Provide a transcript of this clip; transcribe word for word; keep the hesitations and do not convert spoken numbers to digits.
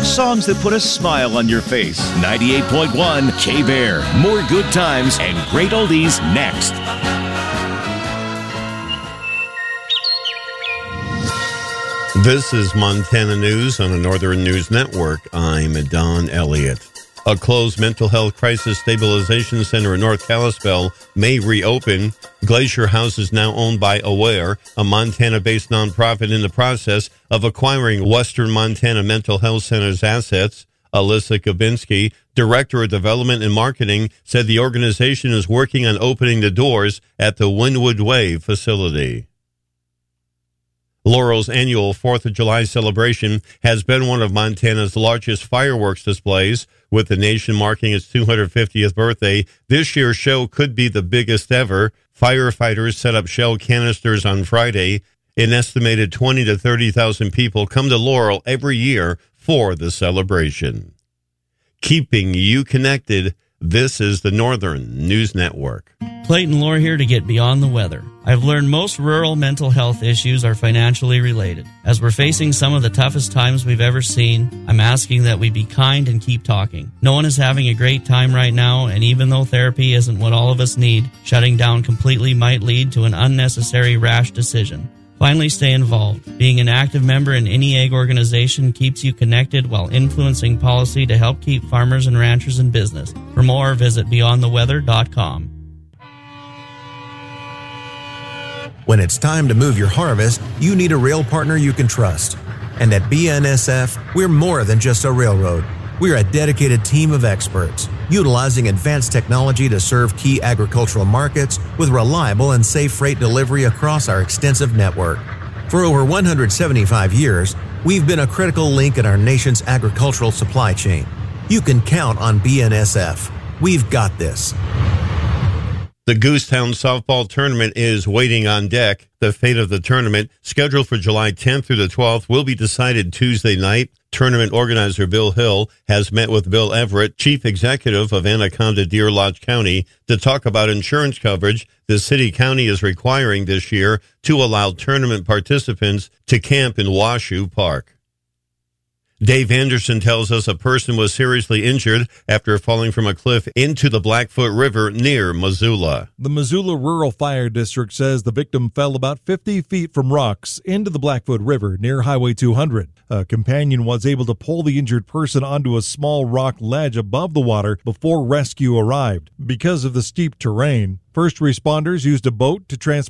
songs that put a smile on your face. ninety-eight point one K-Bear. More good times and great oldies next. This is Montana News on the Northern News Network. I'm Don Elliott. A closed mental health crisis stabilization center in North Kalispell may reopen. Glacier House is now owned by Aware, a Montana-based nonprofit in the process of acquiring Western Montana Mental Health Center's assets. Alyssa Kabinski, Director of Development and Marketing, said the organization is working on opening the doors at the Wynwood Way facility. Laurel's annual fourth of July celebration has been one of Montana's largest fireworks displays. With the nation marking its two hundred fiftieth birthday, this year's show could be the biggest ever. Firefighters set up shell canisters on Friday. An estimated twenty to thirty thousand people come to Laurel every year for the celebration. Keeping you connected, this is the Northern News Network. Clayton Lohr here to get beyond the weather. I've learned most rural mental health issues are financially related. As we're facing some of the toughest times we've ever seen, I'm asking that we be kind and keep talking. No one is having a great time right now, and even though therapy isn't what all of us need, shutting down completely might lead to an unnecessary rash decision. Finally, stay involved. Being an active member in any ag organization keeps you connected while influencing policy to help keep farmers and ranchers in business. For more, visit beyond the weather dot com. When it's time to move your harvest, you need a rail partner you can trust. And at B N S F, we're more than just a railroad. We're a dedicated team of experts, utilizing advanced technology to serve key agricultural markets with reliable and safe freight delivery across our extensive network. For over one hundred seventy-five years, we've been a critical link in our nation's agricultural supply chain. You can count on B N S F. We've got this. The Goosetown softball tournament is waiting on deck. The fate of the tournament, scheduled for July tenth through the twelfth, will be decided Tuesday night. Tournament organizer Bill Hill has met with Bill Everett, chief executive of Anaconda Deer Lodge County, to talk about insurance coverage the city-county is requiring this year to allow tournament participants to camp in Washoe Park. Dave Anderson tells us a person was seriously injured after falling from a cliff into the Blackfoot River near Missoula. The Missoula Rural Fire District says the victim fell about fifty feet from rocks into the Blackfoot River near Highway two hundred. A companion was able to pull the injured person onto a small rock ledge above the water before rescue arrived. Because of the steep terrain, first responders used a boat to transport